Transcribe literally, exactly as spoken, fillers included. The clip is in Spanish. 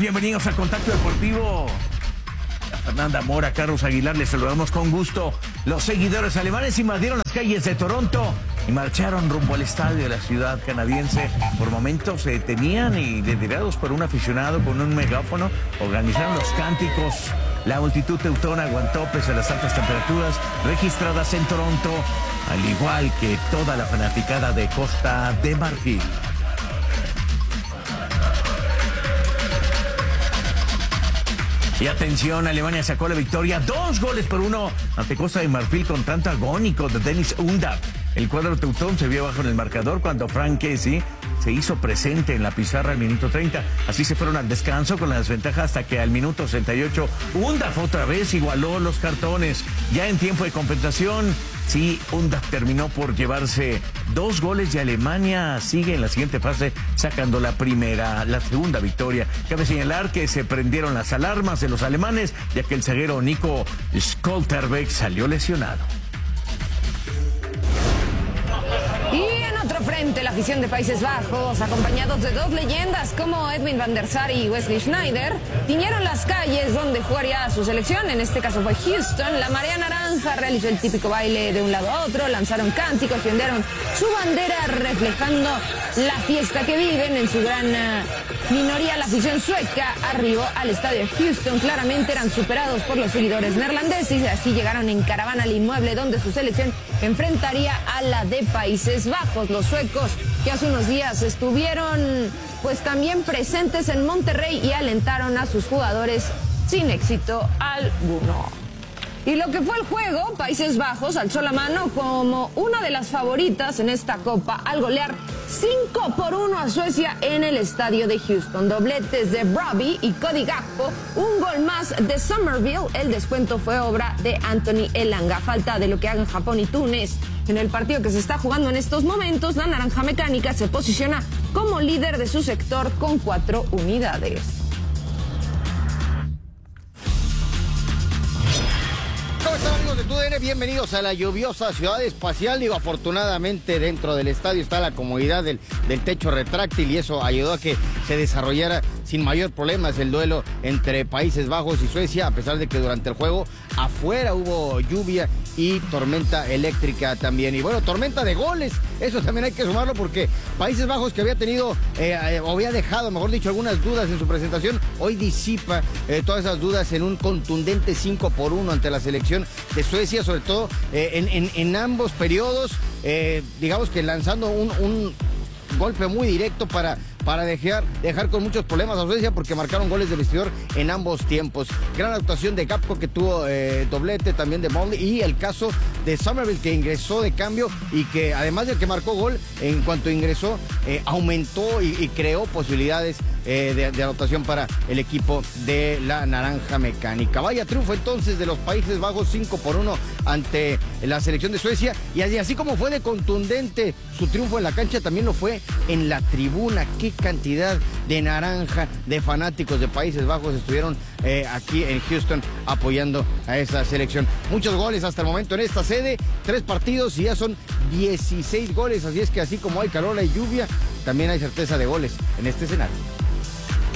Bienvenidos a Contacto Deportivo. A Fernanda Mora, Carlos Aguilar, les saludamos con gusto. Los seguidores alemanes invadieron las calles de Toronto y marcharon rumbo al estadio de la ciudad canadiense. Por momentos se detenían y, liderados por un aficionado con un megáfono, organizaron los cánticos. La multitud teutona aguantó pese a las altas temperaturas registradas en Toronto, al igual que toda la fanaticada de Costa de Marfil. Y atención, Alemania sacó la victoria, dos goles por uno ante Costa de Marfil con tanto agónico de Dennis Undav. El cuadro teutón se vio bajo en el marcador cuando Frank Kessie se hizo presente en la pizarra al minuto treinta. Así se fueron al descanso con la desventaja hasta que al minuto sesenta y ocho Undav otra vez igualó los cartones. Ya en tiempo de compensación, sí, Undav terminó por llevarse dos goles y Alemania sigue en la siguiente fase sacando la primera, la segunda victoria. Cabe señalar que se prendieron las alarmas de los alemanes ya que el zaguero Nico Schlotterbeck salió lesionado. Frente la afición de Países Bajos, acompañados de dos leyendas como Edwin van der Sar y Wesley Sneijder, tiñeron las calles donde jugaría su selección, en este caso fue Houston. La marea naranja realizó el típico baile de un lado a otro, lanzaron cánticos y ondearon su bandera reflejando la fiesta que viven. En su gran uh, minoría la afición sueca arribó al estadio de Houston. Claramente eran superados por los seguidores neerlandeses y así llegaron en caravana al inmueble donde su selección enfrentaría a la de Países Bajos. Los suecos que hace unos días estuvieron pues también presentes en Monterrey y alentaron a sus jugadores sin éxito alguno. Y lo que fue el juego, Países Bajos alzó la mano como una de las favoritas en esta copa al golear cinco por uno a Suecia en el estadio de Houston. Dobletes de Brobbey y Cody Gakpo, un gol más de Somerville. El descuento fue obra de Anthony Elanga. Falta de lo que hagan Japón y Túnez en el partido que se está jugando en estos momentos, la Naranja Mecánica se posiciona como líder de su sector con cuatro unidades. ¿Cómo están, amigos de T U D N? Bienvenidos a la lluviosa ciudad espacial. Digo, afortunadamente dentro del estadio está la comodidad del, del techo retráctil y eso ayudó a que se desarrollara sin mayor problemas el duelo entre Países Bajos y Suecia, a pesar de que durante el juego afuera hubo lluvia y tormenta eléctrica también. Y bueno, tormenta de goles, eso también hay que sumarlo porque Países Bajos, que había tenido, eh, o había dejado, mejor dicho, algunas dudas en su presentación, hoy disipa eh, todas esas dudas en un contundente cinco por uno ante la selección de Suecia, sobre todo eh, en, en, en ambos periodos, eh, digamos que lanzando un, un golpe muy directo para... para dejar, dejar con muchos problemas a Suecia porque marcaron goles de vestidor en ambos tiempos. Gran actuación de Gakpo que tuvo eh, doblete, también de Molly, y el caso de Somerville que ingresó de cambio y que además de que marcó gol, en cuanto ingresó, eh, aumentó y, y creó posibilidades eh, de, de anotación para el equipo de la Naranja Mecánica. Vaya triunfo entonces de los Países Bajos, cinco por uno ante la selección de Suecia, y así, así como fue de contundente su triunfo en la cancha, también lo fue en la tribuna. Qué cantidad de naranja, de fanáticos de Países Bajos estuvieron eh, aquí en Houston apoyando a esa selección. Muchos goles hasta el momento en esta sede, tres partidos y ya son dieciséis goles, así es que así como hay calor, hay lluvia, también hay certeza de goles en este escenario.